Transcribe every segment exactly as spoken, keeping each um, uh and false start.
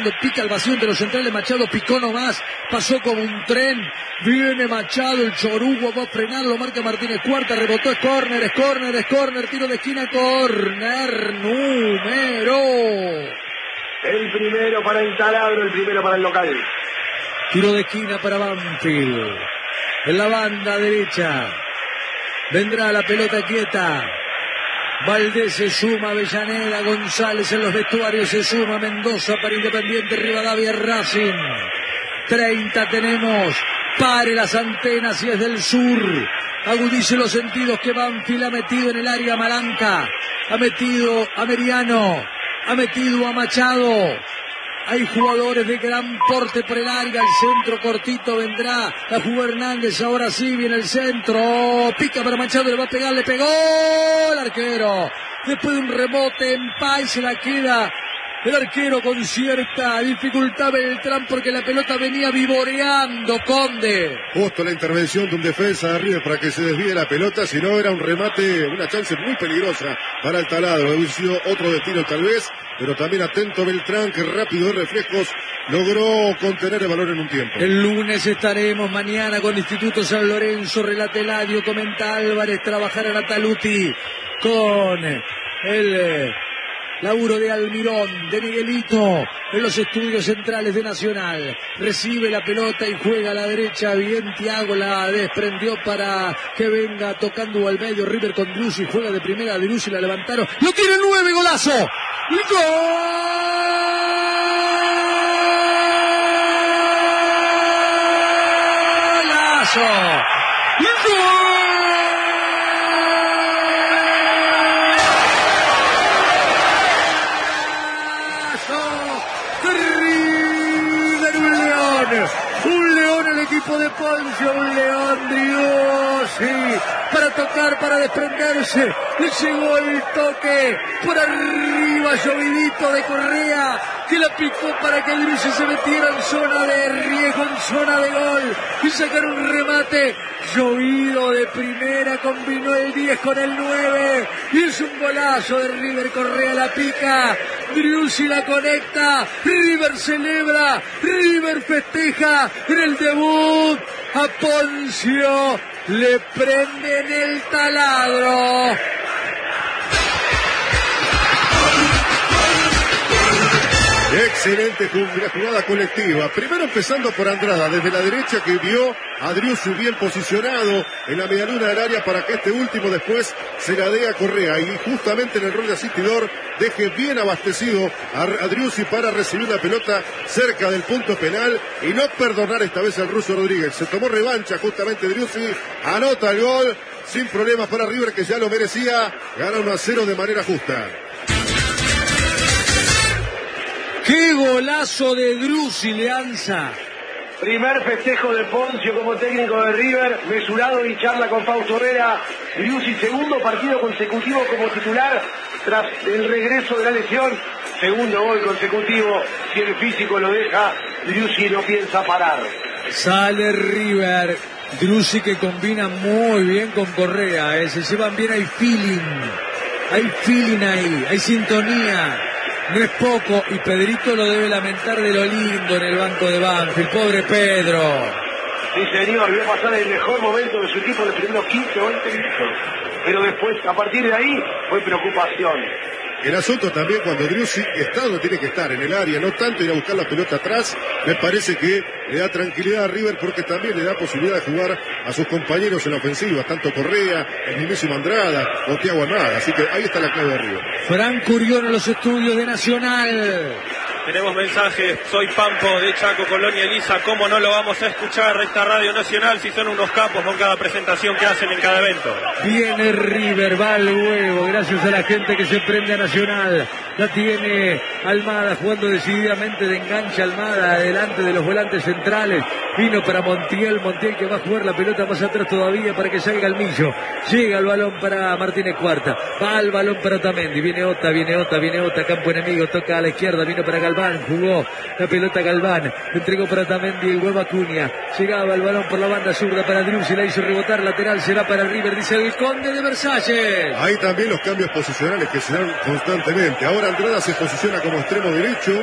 buscando, pica el vacío entre los centrales, Machado picó nomás, pasó como un tren, viene Machado, el chorugo va a frenarlo, marca Martínez Cuarta, rebotó, es córner, es córner, es córner, tiro de esquina, córner número. El primero para el Taladro, el primero para el local. Tiro de esquina para Banfield. En la banda derecha vendrá la pelota quieta. Valdés se suma, Avellaneda, González en los vestuarios, se suma Mendoza para Independiente, Rivadavia, Racing. treinta tenemos. Pare las antenas si es del sur. Agudice los sentidos que Banfield ha metido en el área Malanca. Ha metido a Meriano. Ha metido a Machado. Hay jugadores de gran porte por el área. El centro cortito vendrá. La jugó Hernández. Ahora sí viene el centro. Pica para Machado. Le va a pegar. Le pegó el arquero. Después de un rebote en paz se la queda el arquero con cierta dificultad Beltrán porque la pelota venía vivoreando, Conde. Justo la intervención de un defensa de River para que se desvíe la pelota, si no era un remate, una chance muy peligrosa para el Taladro. Hubiera sido otro destino tal vez, pero también atento Beltrán que rápido de reflejos logró contener el balón en un tiempo. El lunes estaremos, mañana con Instituto San Lorenzo, relata Eladio, comenta Álvarez, trabajará Nataluti con el laburo de Almirón, de Miguelito, en los estudios centrales de Nacional. Recibe la pelota y juega a la derecha. Bien, Thiago la desprendió para que venga tocando al medio. River con Driussi, juega de primera. Driussi la levantaron. ¡Lo tiene nueve! ¡Golazo! ¡Golazo! ¡Gol! Un león el equipo de Poncio, un león Driussi para tocar, para desprenderse. Le llegó el toque por arriba, llovidito de Correa, que la picó para que Driussi se metiera en zona de riesgo, en zona de gol y sacar un remate. Llovido de primera, combinó el diez con el nueve y es un golazo de River. Correa la pica, Driussi la conecta, River celebra, River festeja en el debut a Poncio, le prenden el Taladro. Excelente jugada colectiva. Primero empezando por Andrada, desde la derecha, que vio a Driussi bien posicionado en la medialuna del área para que este último después se la dé a Correa. Y justamente en el rol de asistidor deje bien abastecido a, a Driussi para recibir la pelota cerca del punto penal y no perdonar esta vez al ruso Rodríguez. Se tomó revancha justamente Driussi, anota el gol sin problemas para River, que ya lo merecía. Gana uno a cero de manera justa. ¡Qué golazo de Driussi, Leanza! Primer festejo de Poncio como técnico de River, mesurado y charla con Fausto Herrera. Driussi, segundo partido consecutivo como titular tras el regreso de la lesión. Segundo gol consecutivo, si el físico lo deja, Driussi no piensa parar. Sale River, Driussi que combina muy bien con Correa, ¿eh? Se llevan bien, hay feeling, hay feeling ahí, hay sintonía. No es poco, y Pedrito lo debe lamentar de lo lindo en el banco de Banfield. Pobre Pedro. Sí, señor, vio pasar el mejor momento de su equipo en los primeros quince o veinte minutos. Pero después, a partir de ahí, fue preocupación. El asunto también cuando Driussi está donde tiene que estar, en el área, no tanto ir a buscar la pelota atrás, me parece que le da tranquilidad a River porque también le da posibilidad de jugar a sus compañeros en la ofensiva, tanto Correa, el mismísimo Andrada o Thiago Almada, así que ahí está la clave de River. Fran Curión en los estudios de Nacional. Tenemos mensajes, soy Pampo de Chaco, Colonia Elisa, ¿cómo no lo vamos a escuchar esta Radio Nacional si son unos capos con cada presentación que hacen en cada evento? Viene River, va al huevo, gracias a la gente que se prende a Nacional. La tiene Almada jugando decididamente de enganche. Almada adelante de los volantes centrales. Vino para Montiel, Montiel que va a jugar la pelota más atrás todavía para que salga el Millo. Llega el balón para Martínez Cuarta. Va el balón para Otamendi. Viene Ota, viene Ota, viene Ota. Campo enemigo, toca a la izquierda. Vino para Galván, jugó la pelota Galván. Entregó para Otamendi, el huevo Acuña. Llegaba el balón por la banda zurda para Driussi. La hizo rebotar lateral. Será para River, dice el Conde de Versalles. Hay también los cambios posicionales que se dan constantemente. Ahora Andrada se posiciona como extremo derecho.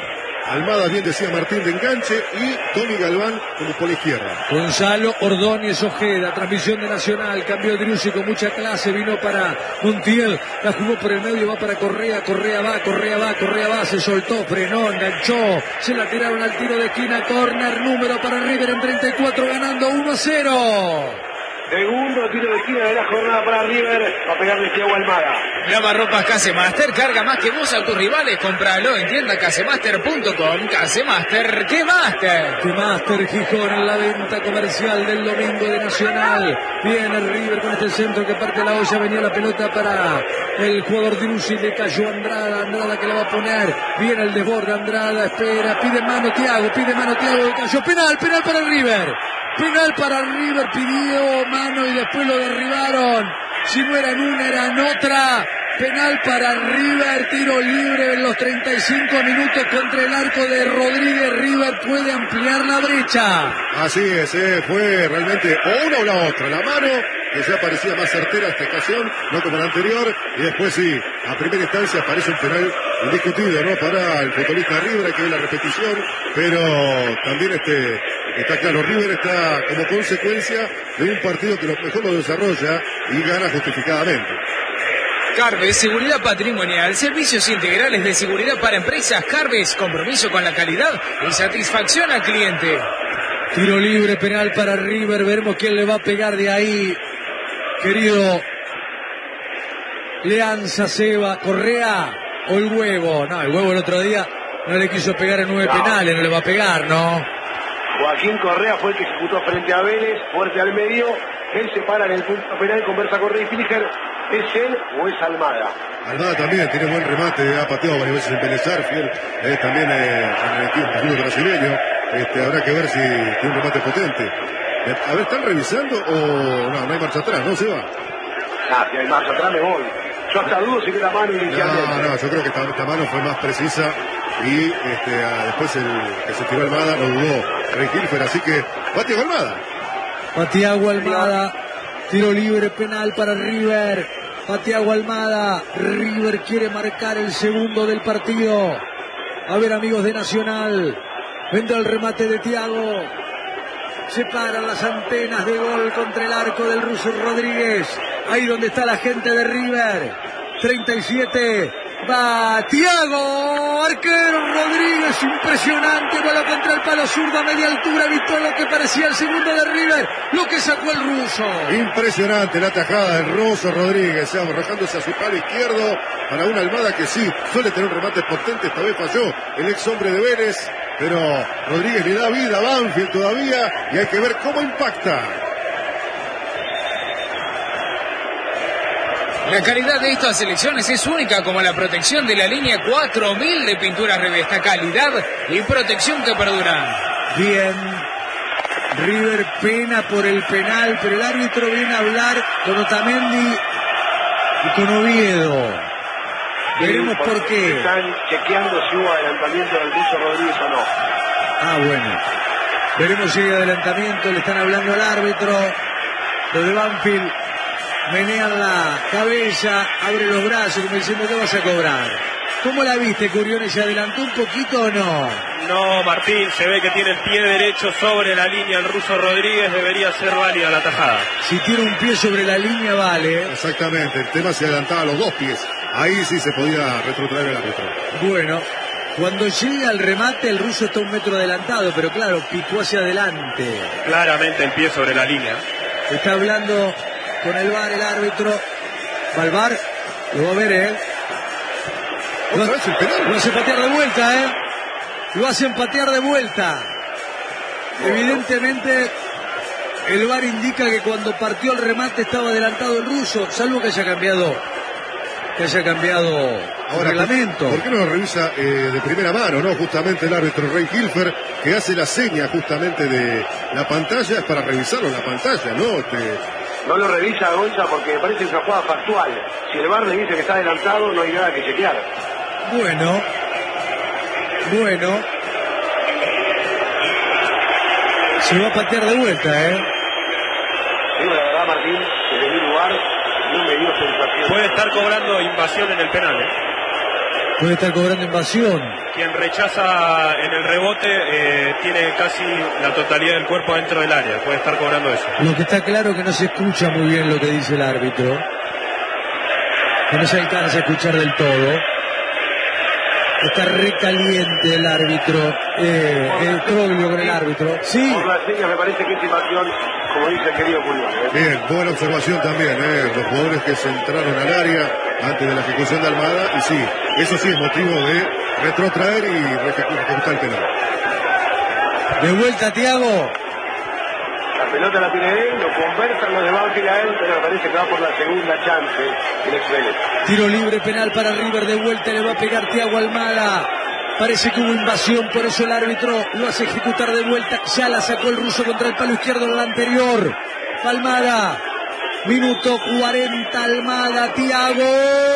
Almada, bien decía Martín, de enganche, y Tony Galván como por la izquierda. Gonzalo Ordóñez Ojeda, transmisión de Nacional, cambió Driussi con mucha clase, vino para Montiel, la jugó por el medio, va para Correa, Correa va, Correa va, Correa va, se soltó, frenó, enganchó, se la tiraron al tiro de esquina, córner, número para River en treinta y cuatro, ganando uno a cero. Segundo tiro de esquina de la jornada para River. Va a pegarle Thiago Almada. Lavarropas Casemaster, carga más que vos a tus rivales. Cómpralo en tienda casemaster punto com. Casemaster, ¿qué Master? Que Master Gijón en la venta comercial del domingo de Nacional. Viene River con este centro que parte la olla. Venía la pelota para el jugador Driussi. Le cayó Andrada. Andrada que la va a poner. Viene el desborde. Andrada espera. Pide mano Thiago. Pide mano Thiago. Le cayó. Penal. Penal para River. Penal para River. Pidió mano y después lo derribaron. Si no era en una, era en otra. Penal para River, tiro libre en los treinta y cinco minutos contra el arco de Rodríguez. River puede ampliar la brecha. Así es, eh, fue realmente o una o la otra. La mano, que ya parecía más certera esta ocasión, no como la anterior. Y después sí, a primera instancia aparece un penal indiscutible, ¿no? Para el futbolista River, hay que ver la repetición. Pero también este... está claro, River está como consecuencia de un partido que lo mejor lo desarrolla y gana justificadamente. Carves, seguridad patrimonial, servicios integrales de seguridad para empresas. Carves, compromiso con la calidad y satisfacción al cliente. Tiro libre, penal para River, veremos quién le va a pegar de ahí. Querido Leanza, Seba, Correa o el Huevo. No, el Huevo el otro día no le quiso pegar en nueve no. penales, no le va a pegar, ¿no? Joaquín Correa fue el que ejecutó frente a Vélez, fuerte al medio. Él se para en el punto penal, conversa con Rey Filiger. ¿Es él o es Almada? Almada también tiene buen remate, ha pateado varias veces en Vélez Sarsfield, eh, también eh, en el equipo brasileño. Este, habrá que ver si tiene un remate potente. A ver, ¿están revisando o no? No hay marcha atrás, ¿no se va? Ah, si hay marcha atrás me voy. Yo hasta dudo si ve la mano inicialmente. No, no, yo creo que esta, esta mano fue más precisa y este, a, después el que se tiró Almada lo dudó Rey Hilfer, así que va Thiago Almada. Va Thiago Almada, tiro libre, penal para River. Va Thiago Almada, River quiere marcar el segundo del partido. A ver, amigos de Nacional, vendrá el remate de Thiago. Se paran las antenas de gol contra el arco del ruso Rodríguez. Ahí donde está la gente de River. treinta y siete. Va Thiago. Arquero Rodríguez. Impresionante. Bola contra el palo zurdo a media altura. Evitó lo que parecía el segundo de River. Lo que sacó el ruso. Impresionante la tajada del ruso Rodríguez. Arrojándose a su palo izquierdo para una Almada que sí suele tener un remate potente. Esta vez falló el ex hombre de Vélez. Pero Rodríguez le da vida a Banfield todavía y hay que ver cómo impacta. La calidad de estas selecciones es única, como la protección de la línea cuatro mil de pinturas Revesta. Calidad y protección que perduran. Bien. River pena por el penal, pero el árbitro viene a hablar con Otamendi y con Oviedo. Veremos por qué. Están chequeando si hubo adelantamiento del ruso Rodríguez o no. Ah, bueno. Veremos si hay adelantamiento. Le están hablando al árbitro. Los de Banfield menean la cabeza, abre los brazos como diciendo que vas a cobrar. ¿Cómo la viste, Curiones? ¿Se adelantó un poquito o no? No, Martín, se ve que tiene el pie derecho sobre la línea el ruso Rodríguez, debería ser válida la tajada. Si tiene un pie sobre la línea, vale. Exactamente, el tema se adelantaba a los dos pies. Ahí sí se podía retrotraer el árbitro. Bueno, cuando llega el remate, el ruso está un metro adelantado, pero claro, picó hacia adelante. Claramente el pie sobre la línea. Está hablando con el V A R el árbitro. Va al V A R, lo va a ver, ¿eh? Lo, ¿Otra vez el penal? Lo hace patear de vuelta, ¿eh? Lo hacen patear de vuelta. Evidentemente, el V A R indica que cuando partió el remate estaba adelantado el ruso, salvo que haya cambiado que haya cambiado el reglamento. ¿Por qué no lo revisa eh, de primera mano, no? Justamente el árbitro Rey Hilfer, que hace la seña justamente de la pantalla, es para revisarlo en la pantalla, ¿no? Este... No lo revisa Gonza porque me parece una jugada factual. Si el V A R le dice que está adelantado, no hay nada que chequear. Bueno, bueno. Se va a patear de vuelta, ¿eh? Digo la verdad, Martín, que de mi lugar no me dio sensación. Puede estar cobrando invasión en el penal, ¿eh? Puede estar cobrando invasión. Quien rechaza en el rebote eh, tiene casi la totalidad del cuerpo dentro del área. Puede estar cobrando eso. Lo que está claro es que no se escucha muy bien lo que dice el árbitro. Que no se alcanza a escuchar del todo. Está recaliente el árbitro. Eh, el Troglio con el árbitro. Sí. Por las señas me parece que es invasión, como dice el querido Julián. ¿eh? Bien, buena observación también, ¿eh? Los jugadores que se entraron al área antes de la ejecución de Almada, y sí, eso sí es motivo de retrotraer y ejecutar el penal. De vuelta, Thiago. La pelota la tiene él, lo conversan los de Banfield a él, pero me parece que va por la segunda chance el ex Vélez. Tiro libre penal para River, de vuelta le va a pegar Thiago Almada. Parece que hubo invasión, por eso el árbitro lo hace ejecutar de vuelta. Ya la sacó el ruso contra el palo izquierdo en la anterior. Almada, minuto cuarenta, Almada, Thiago.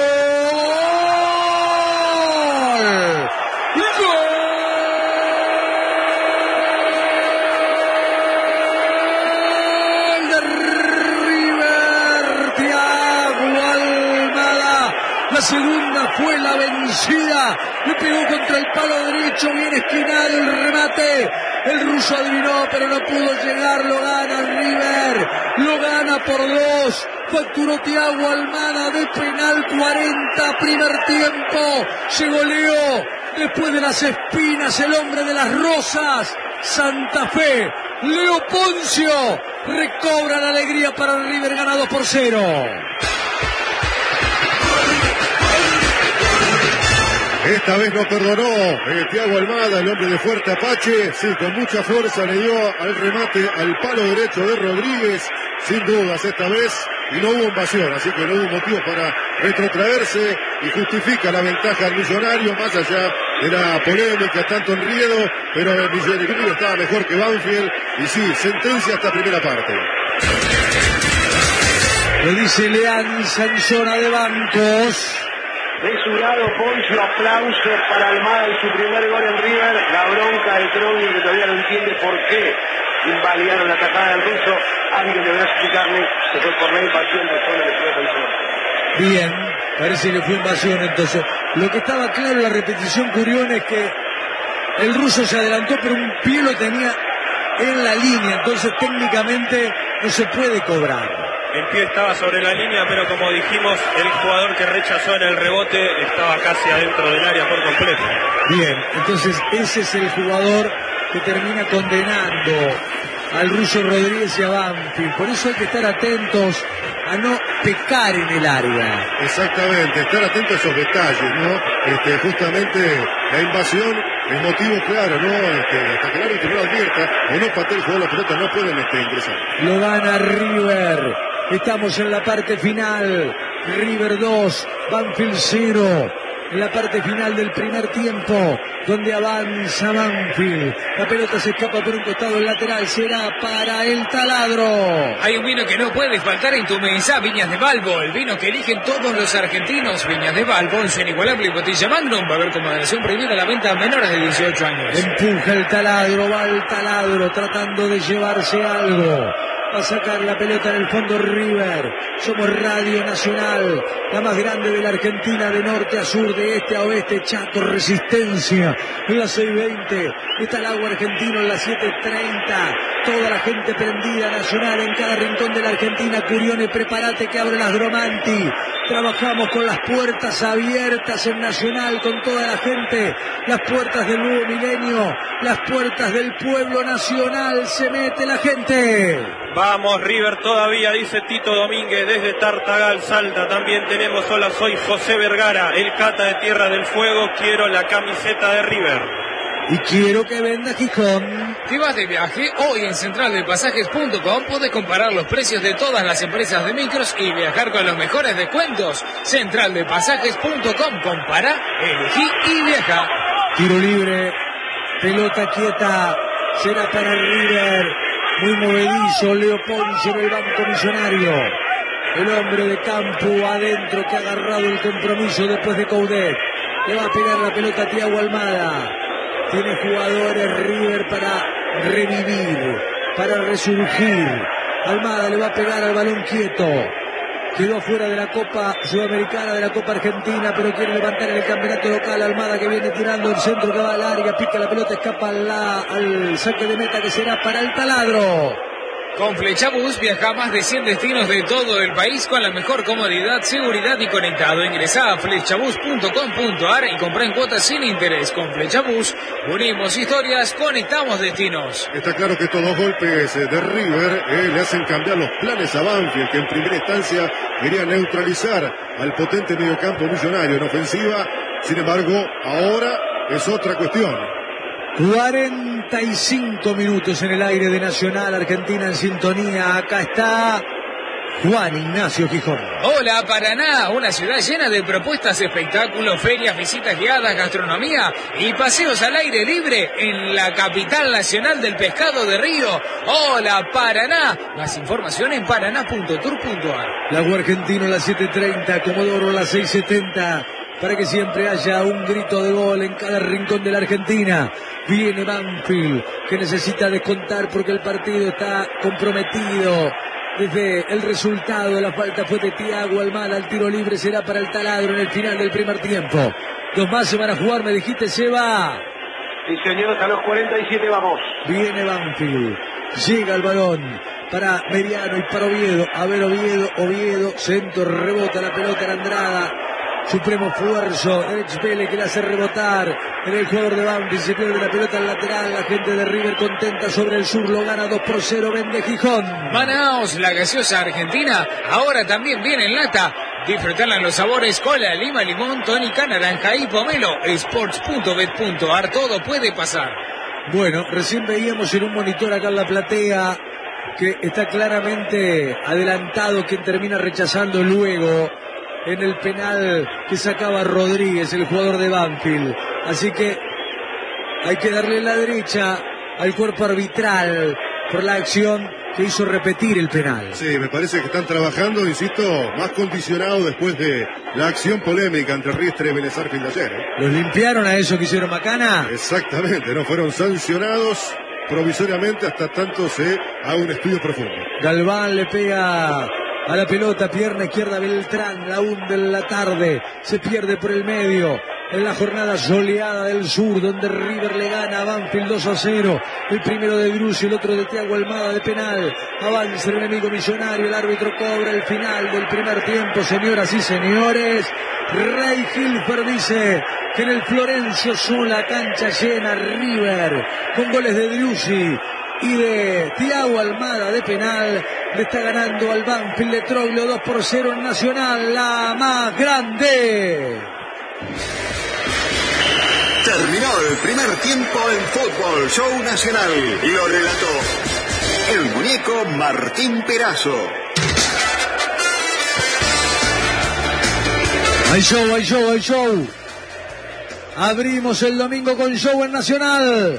¡Gol! La segunda fue la vencida. Le pegó contra el palo derecho, bien esquinado el remate. El ruso adivinó, pero no pudo llegar. Lo gana el River. Lo gana por dos. Facturó Thiago Almada de penal. cuarenta, primer tiempo. Se goleó después de las espinas el hombre de las rosas. Santa Fe. Leo Poncio recobra la alegría para el River, ganado por cero. Esta vez no perdonó eh, Thiago Almada, el hombre de Fuerte Apache. Sí, con mucha fuerza le dio al remate al palo derecho de Rodríguez. Sin dudas esta vez. Y no hubo invasión, así que no hubo motivo para retrotraerse. Y justifica la ventaja al Millonario, más allá de la polémica tanto en Riedo. Pero el Millonario estaba mejor que Banfield. Y sí, sentencia esta primera parte. Lo dice Leán Sanzona de Bancos. Mesurado Poncio, aplauso para Almada y su primer gol en River. La bronca del Troglio, que todavía no entiende por qué invalidaron la tajada del ruso. Alguien deberá explicarle, se fue por la invasión de zona de Poncio. Bien, parece que fue invasión entonces. Lo que estaba claro en la repetición, Curión, es que el ruso se adelantó, pero un pie lo tenía en la línea, entonces técnicamente no se puede cobrar. El pie estaba sobre la línea, pero como dijimos, el jugador que rechazó en el rebote estaba casi adentro del área por completo. Bien, entonces ese es el jugador que termina condenando al ruso Rodríguez y a Banfield. Por eso hay que estar atentos a no pecar en el área. Exactamente, estar atentos a esos detalles, ¿no? Este, justamente la invasión, el motivo claro, ¿no? Este, hasta que el árbitro no advierta o no patee el juego de la pelota, no pueden este, ingresar. Lo gana River. Estamos en la parte final. River dos, Banfield cero. En la parte final del primer tiempo, donde avanza Banfield. La pelota se escapa por un costado, el lateral será para el Taladro. Hay un vino que no puede faltar en tu mesa, Viñas de Balbo, el vino que eligen todos los argentinos. Viñas de Balbo, en su inigualable botella Magnum, va a haber con moderación prohibida la venta a menores de dieciocho años. Empuja el Taladro, va el Taladro tratando de llevarse algo. Va a sacar la pelota en el fondo River. Somos Radio Nacional, la más grande de la Argentina, de norte a sur, de este a oeste. Chaco, Resistencia. En las seis veinte está el agua argentino, en las siete treinta. Toda la gente prendida, Nacional en cada rincón de la Argentina. Curione, prepárate que abre las Gromanti. Trabajamos con las puertas abiertas en Nacional, con toda la gente. Las puertas del nuevo milenio, las puertas del pueblo nacional. Se mete la gente. Vamos River todavía, dice Tito Domínguez desde Tartagal, Salta. También tenemos, hola, soy José Vergara, el Cata de Tierra del Fuego. Quiero la camiseta de River. Y quiero que venda Gijón. ¿Te vas de viaje? Hoy en central de pasajes punto com podés comparar los precios de todas las empresas de micros y viajar con los mejores descuentos. central de pasajes punto com, compara, elegí y viaja. Tiro libre, pelota quieta, será para River. Muy movedizo, Leo Poncio en el banco Millonario. El hombre de campo adentro que ha agarrado el compromiso después de Coudet. Le va a pegar la pelota a Thiago Almada. Tiene jugadores River para revivir, para resurgir. Almada le va a pegar al balón quieto. quedó fuera de la Copa Sudamericana, de la Copa Argentina, pero quiere levantar en el campeonato local. Almada que viene tirando el centro que va al área, pica la pelota, escapa la, al saque de meta que será para el Taladro. Con Flechabús viaja a más de cien destinos de todo el país con la mejor comodidad, seguridad y conectado. Ingresá a flechabús punto com punto ar y comprá en cuotas sin interés. Con Flechabús unimos historias, conectamos destinos. Está claro que estos dos golpes de River eh, le hacen cambiar los planes a Banfield, que en primera instancia quería neutralizar al potente mediocampo millonario en ofensiva. Sin embargo, ahora es otra cuestión. cuarenta y cinco minutos en el aire de Nacional, Argentina en sintonía. Acá está Juan Ignacio Gijón. Hola Paraná, una ciudad llena de propuestas, espectáculos, ferias, visitas guiadas, gastronomía y paseos al aire libre en la capital nacional del pescado de Río. Hola Paraná, más información en paraná punto tour punto ar. Lago Argentino a las siete treinta, Comodoro a las seis setenta. Para que siempre haya un grito de gol en cada rincón de la Argentina. Viene Banfield, que necesita descontar porque el partido está comprometido. Desde el resultado, la falta fue de Thiago Almada, el tiro libre será para el Taladro en el final del primer tiempo. Dos más se van a jugar, me dijiste, Seba. Sí, señor, a los cuarenta y siete vamos. Viene Banfield, llega el balón para Meriano y para Oviedo. A ver Oviedo, Oviedo, centro, rebota la pelota en Andrada. Supremo esfuerzo, Erich Vélez que le hace rebotar en el jugador de Banfield, se pierde la pelota al lateral, la gente de River contenta sobre el sur, lo gana dos por cero, vende Gijón. Manaos, la gaseosa argentina, ahora también viene en lata. Disfrutarla en los sabores cola, lima, limón, tónica, naranja y pomelo. sports punto bet punto ar, todo puede pasar. Bueno, recién veíamos en un monitor acá en la platea que está claramente adelantado quien termina rechazando luego en el penal que sacaba Rodríguez, el jugador de Banfield. Así que hay que darle la derecha al cuerpo arbitral por la acción que hizo repetir el penal. Sí, me parece que están trabajando, insisto, más condicionado después de la acción polémica entre Riestre y Vélez Sarsfield ayer. ¿eh? ¿Los limpiaron a eso que hicieron Macana? Exactamente, no fueron sancionados provisoriamente hasta tanto se haga un estudio profundo. Galván le pega a la pelota, pierna izquierda Beltrán, la hunde en la tarde, se pierde por el medio, en la jornada soleada del sur, donde River le gana a Banfield dos a cero, el primero de Drussi, el otro de Thiago Almada de penal, avanza el enemigo millonario, el árbitro cobra el final del primer tiempo, señoras y señores, Ray Hilfer dice que en el Florencio Sola, cancha llena, River, con goles de Drussi y de Thiago Almada de penal, le está ganando al Banfield de Troglio dos por cero en Nacional, la más grande. Terminó el primer tiempo en Fútbol Show Nacional. Lo relató el muñeco Martín Perazo. Hay show, hay show, hay show. Abrimos el domingo con show en Nacional.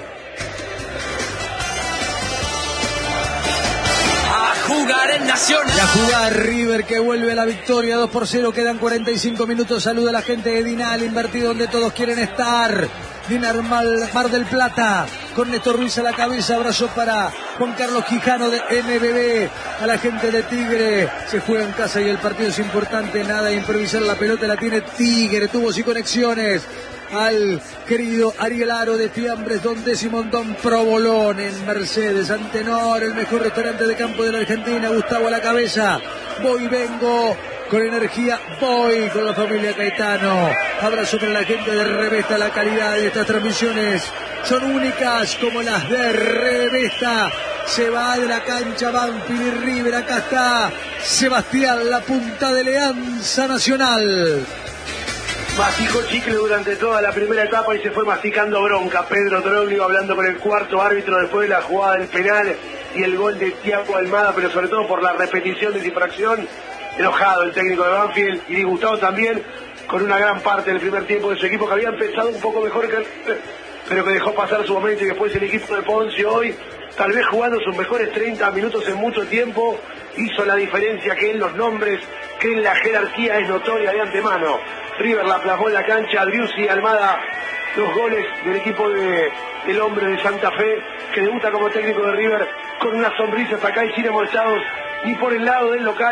Jugar en Nacional. Y a jugar River que vuelve a la victoria dos por cero, quedan cuarenta y cinco minutos, saluda a la gente de Dinal, invertido donde todos quieren estar. Dinar Mar del Plata, con Néstor Ruiz a la cabeza, abrazo para Juan Carlos Quijano de N B B, a la gente de Tigre, se juega en casa y el partido es importante, nada de improvisar, la pelota la tiene Tigre, tubos y conexiones. Al querido Ariel Aro de Fiambres, Don Décimo, Don Provolón en Mercedes, Antenor, el mejor restaurante de campo de la Argentina, Gustavo a la cabeza, voy, vengo, con energía, voy con la familia Caetano, abrazo para la gente de Revesta, la calidad de estas transmisiones son únicas como las de Revesta, se va de la cancha Banfield y River, acá está Sebastián, la punta de Leanza Nacional. Masticó chicle durante toda la primera etapa y se fue masticando bronca. Pedro Troglio hablando con el cuarto árbitro después de la jugada del penal y el gol de Thiago Almada, pero sobre todo por la repetición de esa infracción. Enojado el técnico de Banfield y disgustado también con una gran parte del primer tiempo de su equipo, que había empezado un poco mejor que pero que dejó pasar su momento, y después el equipo de Ponce hoy, tal vez jugando sus mejores treinta minutos en mucho tiempo, hizo la diferencia que en los nombres, que en la jerarquía es notoria de antemano. River la plasmó en la cancha, Driussi, Almada, los goles del equipo de, del hombre de Santa Fe, que debuta como técnico de River con una sonrisa hasta acá y sin embolsados, ni por el lado del local,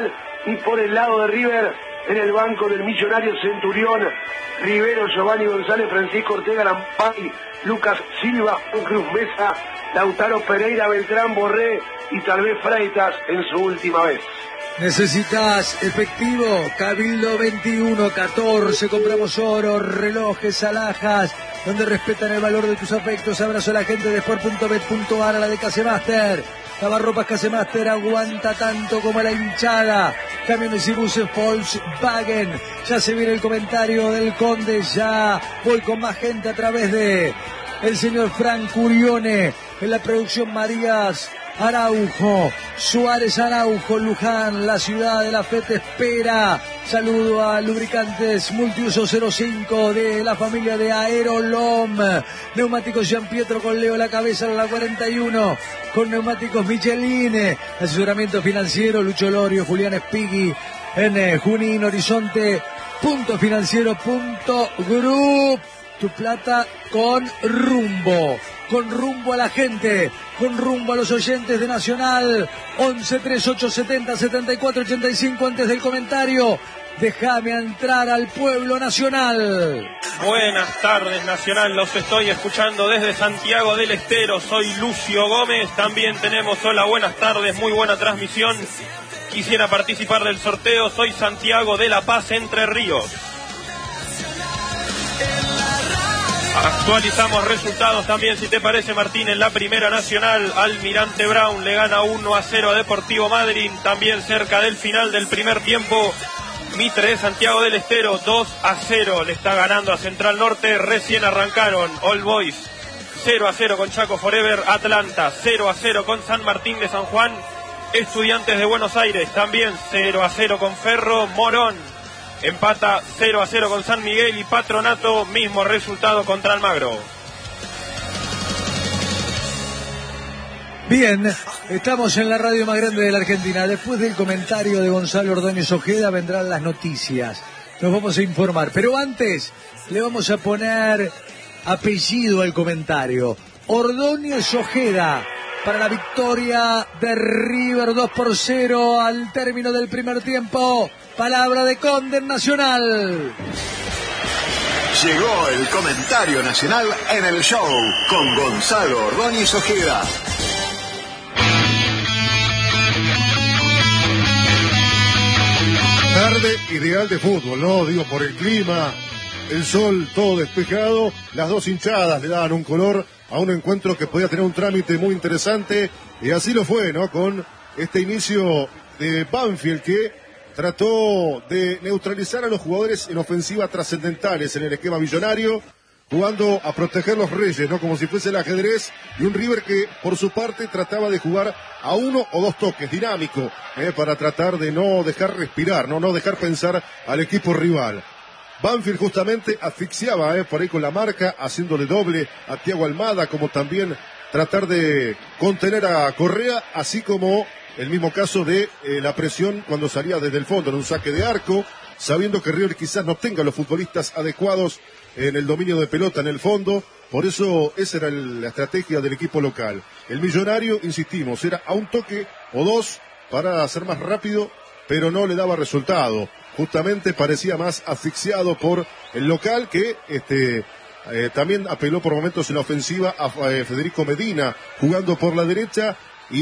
Y por el lado de River, en el banco del Millonario Centurión, Rivero, Giovanni González, Francisco Ortega Lampay, Lucas Silva, Cruz Mesa, Lautaro Pereira, Beltrán Borré y tal vez Freitas en su última vez. ¿Necesitas efectivo? Cabildo veintiuno catorce, compramos oro, relojes, alhajas, donde respetan el valor de tus afectos. Abrazo a la gente de sport punto bet punto ar, a la de Casemaster. Lavarropas Casemaster aguanta tanto como la hinchada. Camiones y buses Volkswagen. Ya se viene el comentario del Conde, ya voy con más gente a través de el señor Frank Curione, en la producción Marías Araujo, Suárez Araujo, Luján, la ciudad de la fe te espera. Saludo a Lubricantes Multiuso cero cinco de la familia de Aerolom. Neumáticos Gian Pietro con Leo La Cabeza en la cuarenta y uno. Con neumáticos Michelin. Asesoramiento financiero Lucho Lorio, Julián Espigui en eh, Junín Horizonte. Punto financiero punto group. Tu plata con rumbo. Con rumbo a la gente, con rumbo a los oyentes de Nacional. Once treinta y ocho setenta setenta y cuatro ochenta y cinco. Antes del comentario, déjame entrar al pueblo nacional. Buenas tardes, Nacional, los estoy escuchando desde Santiago del Estero. Soy Lucio Gómez, también tenemos hola, buenas tardes, muy buena transmisión. Quisiera participar del sorteo, soy Santiago de La Paz, Entre Ríos. Actualizamos resultados también, si te parece, Martín. En la Primera Nacional, Almirante Brown le gana uno a cero a Deportivo Madryn. También cerca del final del primer tiempo, Mitre de Santiago del Estero dos a cero le está ganando a Central Norte. Recién arrancaron All Boys cero a cero con Chaco Forever. Atlanta cero a cero con San Martín de San Juan. Estudiantes de Buenos Aires también cero a cero con Ferro. Morón empata cero a cero con San Miguel, y Patronato mismo resultado contra Almagro. Bien, estamos en la radio más grande de la Argentina. Después del comentario de Gonzalo Ordóñez Ojeda vendrán las noticias. Nos vamos a informar, pero antes le vamos a poner apellido al comentario. Ordóñez Ojeda para la victoria de River dos por cero al término del primer tiempo. Palabra de Conde Nacional. Llegó el comentario nacional en el show con Gonzalo Ordóñez Ojeda. Tarde ideal de fútbol, ¿no? Digo, por el clima, el sol todo despejado, las dos hinchadas le daban un color a un encuentro que podía tener un trámite muy interesante, y así lo fue, ¿no? Con este inicio de Banfield, que trató de neutralizar a los jugadores en ofensiva trascendentales en el esquema millonario, jugando a proteger los reyes, ¿no? Como si fuese el ajedrez, y un River que por su parte trataba de jugar a uno o dos toques, dinámico, ¿eh? Para tratar de no dejar respirar, no, no dejar pensar al equipo rival. Banfield justamente asfixiaba, ¿eh? Por ahí con la marca, haciéndole doble a Thiago Almada, como también tratar de contener a Correa, así como el mismo caso de eh, la presión cuando salía desde el fondo en un saque de arco, sabiendo que River quizás no tenga los futbolistas adecuados en el dominio de pelota en el fondo. Por eso esa era el, la estrategia del equipo local. El millonario, insistimos, era a un toque o dos para ser más rápido, pero no le daba resultado. Justamente parecía más asfixiado por el local, que este eh, también apeló por momentos en la ofensiva a eh, Federico Medina, jugando por la derecha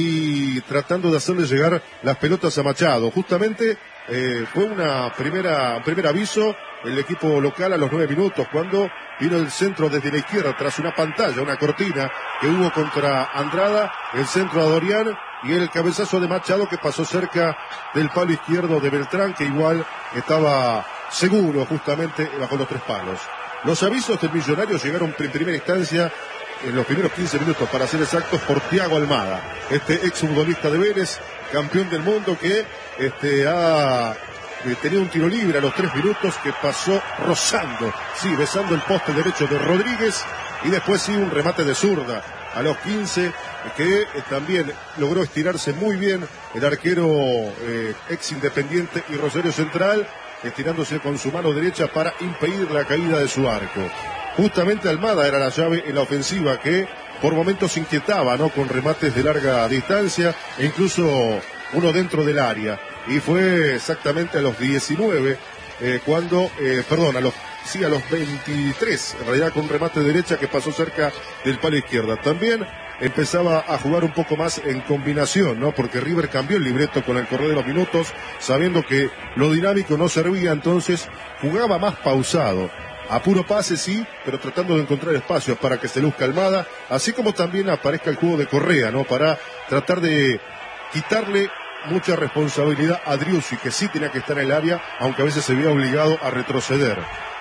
y tratando de hacerle llegar las pelotas a Machado. Justamente eh, fue una primera, un primer aviso el equipo local a los nueve minutos, cuando vino el centro desde la izquierda tras una pantalla, una cortina que hubo contra Andrada, el centro a Dorian y el cabezazo de Machado que pasó cerca del palo izquierdo de Beltrán, que igual estaba seguro justamente bajo los tres palos. Los avisos del millonario llegaron en primera instancia en los primeros quince minutos, para ser exactos, por Thiago Almada, este exfutbolista de Vélez, campeón del mundo, que este, ha eh, tenido un tiro libre a los tres minutos que pasó rozando, sí, besando el poste derecho de Rodríguez, y después sí un remate de zurda a los quince, que eh, también logró estirarse muy bien el arquero eh, ex Independiente y Rosario Central, estirándose con su mano derecha para impedir la caída de su arco. Justamente Almada era la llave en la ofensiva, que por momentos inquietaba, ¿no? Con remates de larga distancia e incluso uno dentro del área. y fue exactamente a los diecinueve, eh, cuando, eh, perdón, a los, sí, a los veintitrés, en realidad con un remate de derecha que pasó cerca del palo izquierda. También empezaba a jugar un poco más en combinación, ¿no? Porque River cambió el libreto con el correr de los minutos, sabiendo que lo dinámico no servía, entonces jugaba más pausado. A puro pase, sí, pero tratando de encontrar espacios para que se luzca Almada, así como también aparezca el juego de Correa, ¿no? Para tratar de quitarle mucha responsabilidad a Driussi, que sí tenía que estar en el área, aunque a veces se veía obligado a retroceder.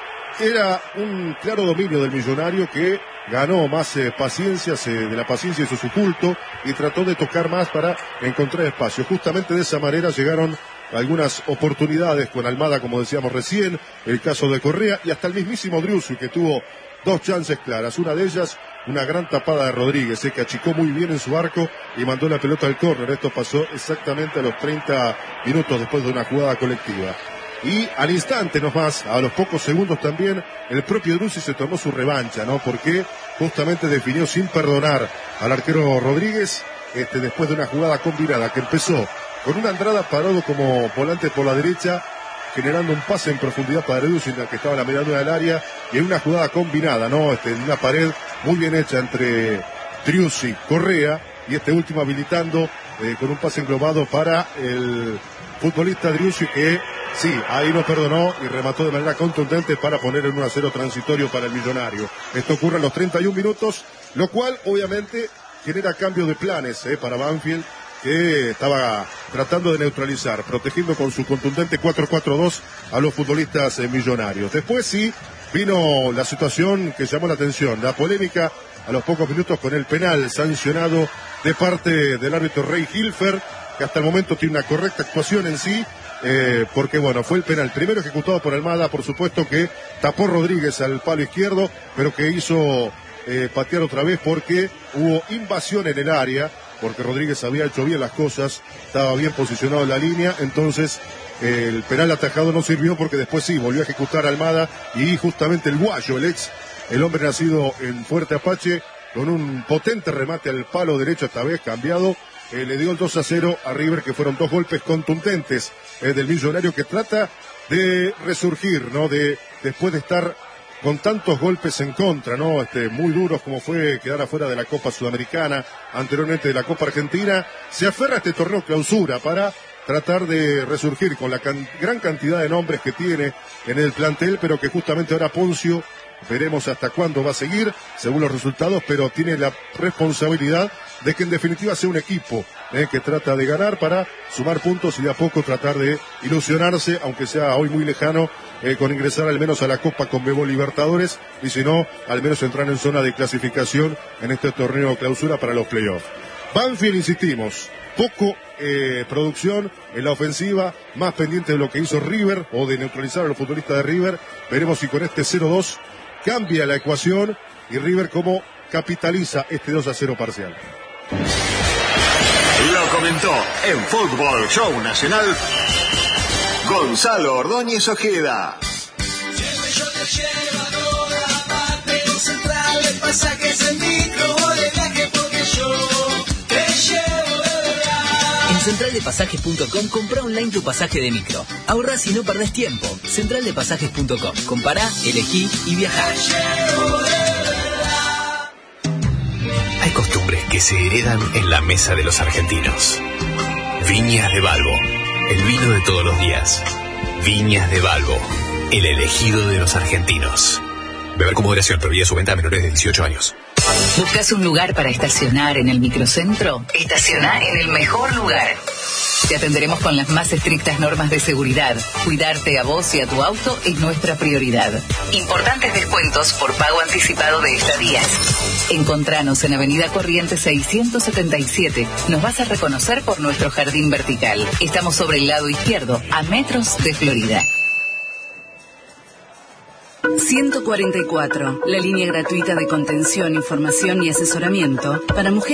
Era un claro dominio del Millonario que ganó más eh, paciencia, se, de la paciencia hizo su culto y trató de tocar más para encontrar espacio. Justamente de esa manera llegaron algunas oportunidades con Almada, como decíamos recién, el caso de Correa y hasta el mismísimo Driussi, que tuvo dos chances claras. Una de ellas, una gran tapada de Rodríguez, eh, que achicó muy bien en su arco y mandó la pelota al córner. Esto pasó exactamente a los treinta minutos después de una jugada colectiva. Y al instante nomás, a los pocos segundos también, el propio Driussi se tomó su revancha, ¿no? Porque justamente definió sin perdonar al arquero Rodríguez, este, después de una jugada combinada que empezó con una Andrada parado como volante por la derecha, generando un pase en profundidad para Driussi, que estaba en la medianera del área, y en una jugada combinada, ¿no? Este, en una pared muy bien hecha entre Driussi, Correa, y este último habilitando eh, con un pase englobado para el futbolista Driussi, que sí, ahí no perdonó y remató de manera contundente para poner en uno a cero transitorio para el Millonario. Esto ocurre a los treinta y un minutos, lo cual obviamente genera cambio de planes eh, para Banfield, que estaba tratando de neutralizar, protegiendo con su contundente cuatro cuatro dos a los futbolistas eh, Millonarios. Después sí vino la situación que llamó la atención, la polémica a los pocos minutos con el penal sancionado de parte del árbitro Rey Hilfer, que hasta el momento tiene una correcta actuación en sí, eh, porque bueno, fue el penal primero ejecutado por Almada, por supuesto, que tapó Rodríguez al palo izquierdo, pero que hizo eh, patear otra vez porque hubo invasión en el área, porque Rodríguez había hecho bien las cosas, estaba bien posicionado en la línea, entonces eh, el penal atajado no sirvió porque después sí, volvió a ejecutar Almada y justamente el guayo, el ex, el hombre nacido en Fuerte Apache, con un potente remate al palo derecho, esta vez cambiado, eh, le dio el dos a cero a River, que fueron dos golpes contundentes eh, del Millonario, que trata de resurgir, ¿no? De, después de estar con tantos golpes en contra, ¿no? Este, muy duros como fue quedar afuera de la Copa Sudamericana, anteriormente de la Copa Argentina, se aferra a este torneo clausura para tratar de resurgir con la can- gran cantidad de nombres que tiene en el plantel, pero que justamente ahora Poncio, veremos hasta cuándo va a seguir, según los resultados, pero tiene la responsabilidad de que en definitiva sea un equipo eh, que trata de ganar para sumar puntos y de a poco tratar de ilusionarse, aunque sea hoy muy lejano, eh, con ingresar al menos a la Copa Conmebol Libertadores, y si no, al menos entrar en zona de clasificación en este torneo clausura para los playoffs. Banfield, insistimos, poco eh, producción en la ofensiva, más pendiente de lo que hizo River o de neutralizar a los futbolistas de River. Veremos si con este cero dos cambia la ecuación y River cómo capitaliza este dos a cero parcial. Lo comentó en Fútbol Show Nacional Gonzalo Ordóñez Ojeda. Siempre yo te llevo a todas partes, Central de Pasajes en micro o de viaje, porque yo te llevo de verdad. En central de pasajes punto com compra online tu pasaje de micro. Ahorrás y no perdés tiempo. central de pasajes punto com. Compará, elegí y viajá. Te llevo de verdad. Hay costumbres que se heredan en la mesa de los argentinos. Viñas de Balbo, el vino de todos los días. Viñas de Balbo, el elegido de los argentinos. Beber con moderación, prohibida su venta a menores de dieciocho años. ¿Buscas un lugar para estacionar en el microcentro? Estaciona en el mejor lugar. Te atenderemos con las más estrictas normas de seguridad. Cuidarte a vos y a tu auto es nuestra prioridad. Importantes descuentos por pago anticipado de estadías. Encontranos en Avenida Corrientes seiscientos setenta y siete. Nos vas a reconocer por nuestro jardín vertical. Estamos sobre el lado izquierdo, a metros de Florida. ciento cuarenta y cuatro, la línea gratuita de contención, información y asesoramiento para mujeres.